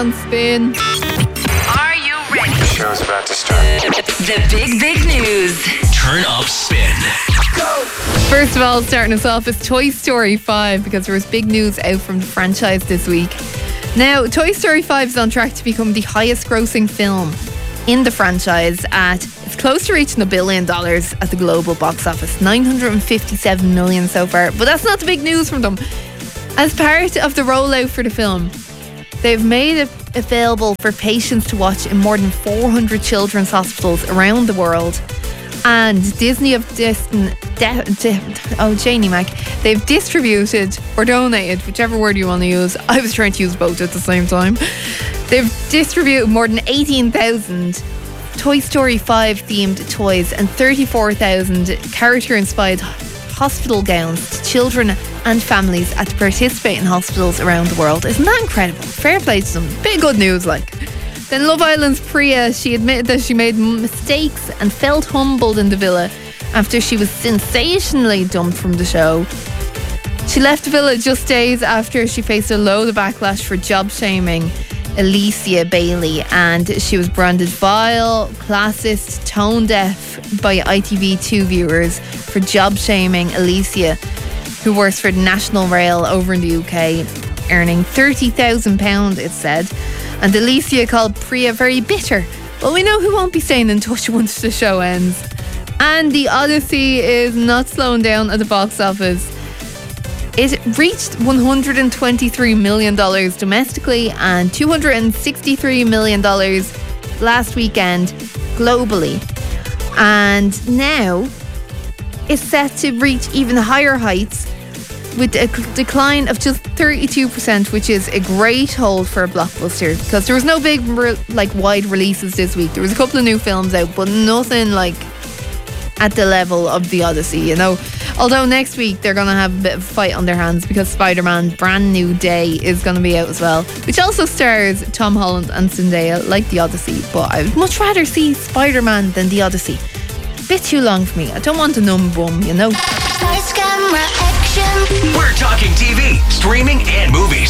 On Spin. Are you ready? The show's about to start. The big news. Turn up Spin. Go! First of all, starting us off is Toy Story 5, because there was big news out from the franchise this week. Now, Toy Story 5 is on track to become the highest grossing film in the franchise it's close to reaching $1 billion at the global box office. 957 million so far. But that's not the big news from them. As part of the rollout for the film, they've made it available for patients to watch in more than 400 children's hospitals around the world. And Disney have Janie Mac, they've distributed or donated, whichever word you want to use. I was trying to use both at the same time. They've distributed more than 18,000 Toy Story 5 themed toys and 34,000 character inspired hospital gowns to children and families at participating hospitals around the world. Isn't that incredible? Fair play to them. Bit of good news, like. Then Love Island's Priya, she admitted that she made mistakes and felt humbled in the villa after she was sensationally dumped from the show. She left the villa just days after she faced a load of backlash for job shaming Alicia Bailey, and she was branded vile, classist, tone deaf by ITV2 viewers for job shaming Alicia, who works for National Rail over in the UK, earning £30,000, it said. And Alicia called Priya very bitter. Well, we know who won't be staying in touch once the show ends. And The Odyssey is not slowing down at the box office. It reached $123 million domestically and $263 million last weekend globally. And now it's set to reach even higher heights with a decline of just 32%, which is a great hold for a blockbuster, because there was no big wide releases this week. There was a couple of new films out, but nothing like at the level of The Odyssey, you know. Although next week they're going to have a bit of a fight on their hands, because Spider-Man Brand New Day is going to be out as well, which also stars Tom Holland and Zendaya like The Odyssey. But I would much rather see Spider-Man than The Odyssey. Bit too long for me. I don't want a numb bum, you know. We're talking TV, streaming, and movies.